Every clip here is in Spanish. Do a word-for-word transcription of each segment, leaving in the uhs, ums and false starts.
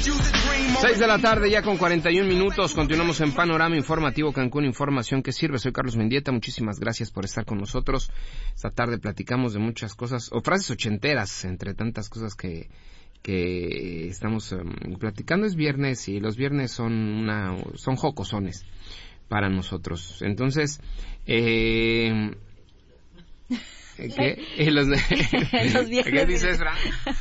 seis de la tarde, ya con cuarenta y un minutos. Continuamos en Panorama Informativo Cancún, información que sirve. Soy Carlos Mendieta, muchísimas gracias por estar con nosotros. Esta tarde platicamos de muchas cosas, o frases ochenteras, entre tantas cosas que, que estamos um, platicando. Es viernes y los viernes son una, son jocosones para nosotros. Entonces, eh... ¿Qué? ¿Y los, los ¿Qué dices, Fran?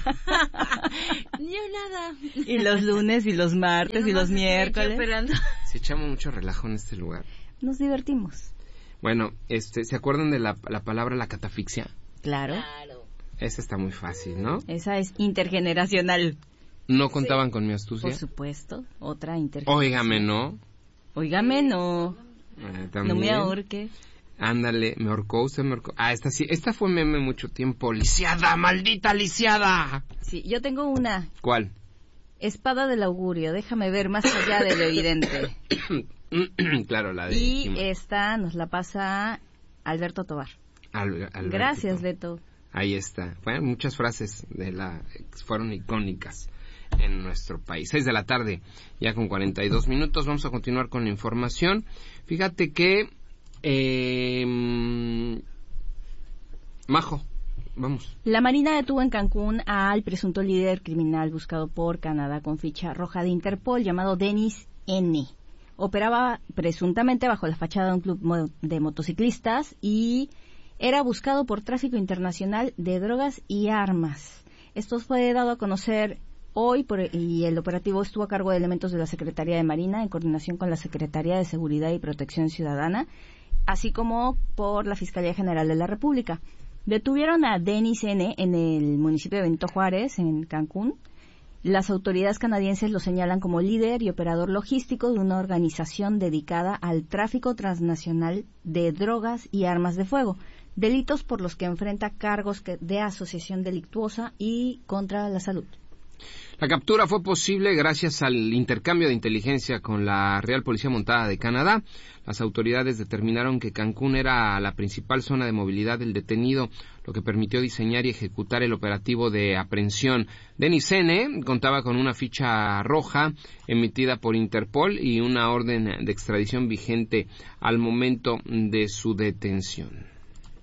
Yo nada. Y los lunes y los martes y los miércoles. Se echamos mucho relajo en este lugar. Nos divertimos. Bueno, este, ¿se acuerdan de la, la palabra la catafixia? Claro. Claro. Esa está muy fácil, ¿no? Esa es intergeneracional. ¿No contaban sí. con mi astucia? Por supuesto, otra intergeneracional. Óigame, ¿no? Óigame, no. Eh, no me ahorque. Ándale, me ahorcó, usted me ahorcó. Ah, esta sí, esta fue meme mucho tiempo. ¡Lisiada, maldita lisiada! Sí, yo tengo una. ¿Cuál? Espada del augurio, déjame ver más allá de lo evidente. Claro, la de... Y esta nos la pasa Alberto Tobar. Al, Alberto Gracias, Tobar. Beto. Ahí está. Bueno, muchas frases de la fueron icónicas en nuestro país. Seis de la tarde, ya con cuarenta y dos minutos. Vamos a continuar con la información. Fíjate que... Eh, Majo, vamos. La Marina detuvo en Cancún al presunto líder criminal buscado por Canadá con ficha roja de Interpol llamado Denis N. Operaba presuntamente bajo la fachada de un club de motociclistas y era buscado por tráfico internacional de drogas y armas. Esto fue dado a conocer hoy por, y el operativo estuvo a cargo de elementos de la Secretaría de Marina en coordinación con la Secretaría de Seguridad y Protección Ciudadana, así como por la Fiscalía General de la República. Detuvieron a Denis N. en el municipio de Benito Juárez, en Cancún. Las autoridades canadienses lo señalan como líder y operador logístico de una organización dedicada al tráfico transnacional de drogas y armas de fuego, delitos por los que enfrenta cargos de asociación delictuosa y contra la salud. La captura fue posible gracias al intercambio de inteligencia con la Real Policía Montada de Canadá. Las autoridades determinaron que Cancún era la principal zona de movilidad del detenido, lo que permitió diseñar y ejecutar el operativo de aprehensión. Denis N. contaba con una ficha roja emitida por Interpol y una orden de extradición vigente al momento de su detención.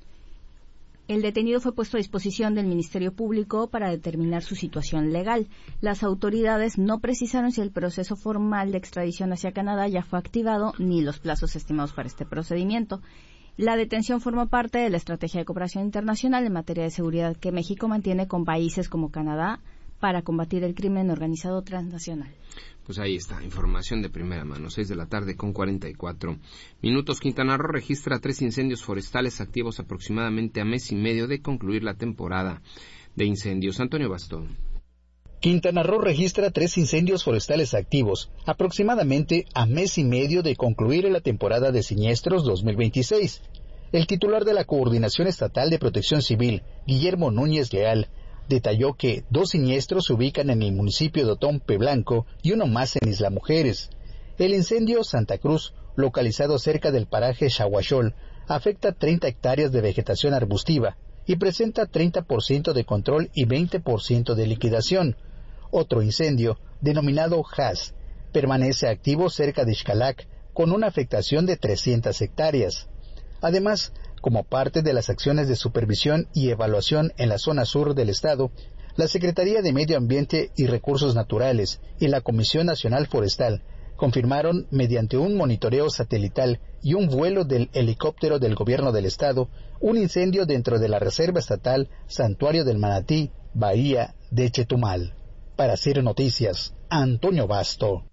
El detenido fue puesto a disposición del Ministerio Público para determinar su situación legal. Las autoridades no precisaron si el proceso formal de extradición hacia Canadá ya fue activado ni los plazos estimados para este procedimiento. La detención forma parte de la estrategia de cooperación internacional en materia de seguridad que México mantiene con países como Canadá para combatir el crimen organizado transnacional. Pues ahí está, información de primera mano, seis de la tarde con cuarenta y cuatro minutos. Quintana Roo registra tres incendios forestales activos aproximadamente a mes y medio de concluir la temporada de incendios. Antonio Bastón. Quintana Roo registra tres incendios forestales activos, aproximadamente a mes y medio de concluir la temporada de siniestros dos mil veintiséis. El titular de la Coordinación Estatal de Protección Civil, Guillermo Núñez Leal, detalló que dos siniestros se ubican en el municipio de Otompe Blanco y uno más en Isla Mujeres. El incendio Santa Cruz, localizado cerca del paraje Xahuachol, afecta treinta hectáreas de vegetación arbustiva y presenta treinta por ciento de control y veinte por ciento de liquidación. Otro incendio, denominado Haas, permanece activo cerca de Xcalac, con una afectación de trescientas hectáreas. Además, como parte de las acciones de supervisión y evaluación en la zona sur del estado, la Secretaría de Medio Ambiente y Recursos Naturales y la Comisión Nacional Forestal confirmaron mediante un monitoreo satelital y un vuelo del helicóptero del gobierno del estado un incendio dentro de la Reserva Estatal Santuario del Manatí, Bahía de Chetumal. Para Ciro Noticias, Antonio Basto.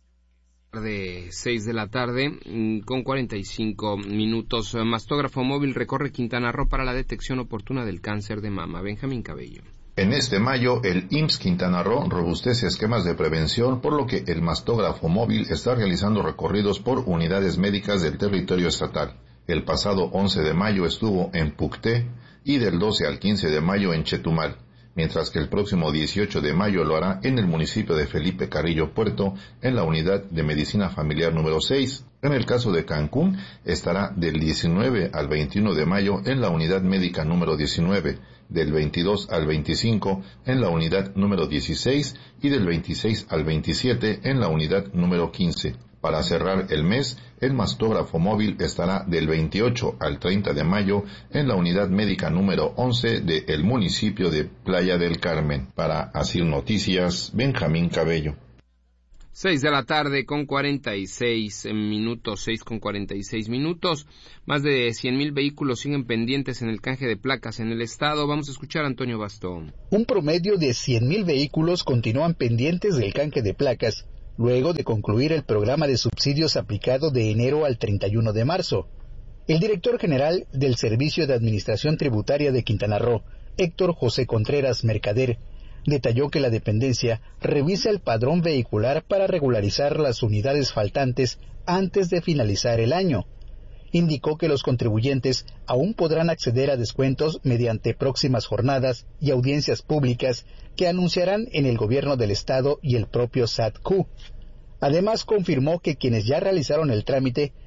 De seis de la tarde con cuarenta y cinco minutos. Mastógrafo móvil recorre Quintana Roo para la detección oportuna del cáncer de mama. Benjamín Cabello. En este mayo, el I M S S Quintana Roo robustece esquemas de prevención, por lo que el mastógrafo móvil está realizando recorridos por unidades médicas del territorio estatal. El pasado once de mayo estuvo en Pucté y del doce al quince de mayo en Chetumal, mientras que el próximo dieciocho de mayo lo hará en el municipio de Felipe Carrillo Puerto, en la unidad de medicina familiar número seis. En el caso de Cancún, estará del diecinueve al veintiuno de mayo en la unidad médica número diecinueve, del veintidós al veinticinco en la unidad número dieciséis y del veintiséis al veintisiete en la unidad número quince. Para cerrar el mes, el mastógrafo móvil estará del veintiocho al treinta de mayo en la unidad médica número once del municipio de Playa del Carmen. Para Asir Noticias, Benjamín Cabello. Seis de la tarde con cuarenta y seis minutos, seis con cuarenta y seis minutos. Más de cien mil vehículos siguen pendientes en el canje de placas en el estado. Vamos a escuchar a Antonio Bastón. Un promedio de cien mil vehículos continúan pendientes del canje de placas, luego de concluir el programa de subsidios aplicado de enero al treinta y uno de marzo. El director general del Servicio de Administración Tributaria de Quintana Roo, Héctor José Contreras Mercader, detalló que la dependencia revisa el padrón vehicular para regularizar las unidades faltantes antes de finalizar el año. Indicó que los contribuyentes aún podrán acceder a descuentos mediante próximas jornadas y audiencias públicas que anunciarán en el gobierno del estado y el propio S A T-Q. Además, confirmó que quienes ya realizaron el trámite